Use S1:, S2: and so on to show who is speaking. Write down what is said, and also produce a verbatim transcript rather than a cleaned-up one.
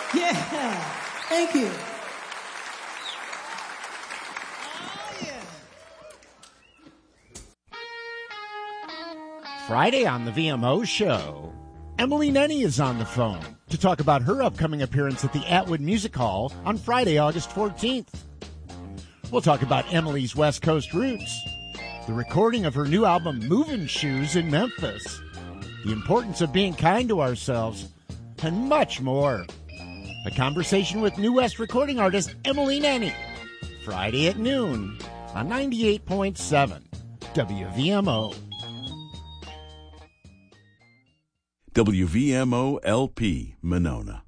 S1: Yeah. Thank you.
S2: Friday on the V M O Show, Emily Nenny is on the phone to talk about her upcoming appearance at the Atwood Music Hall on Friday, August fourteenth. We'll talk about Emily's West Coast roots, the recording of her new album Movin' Shoes in Memphis, the importance of being kind to ourselves, and much more. A conversation with New West recording artist Emily Nenny, Friday at noon on ninety-eight point seven W V M O.
S3: W V M O L P, Monona.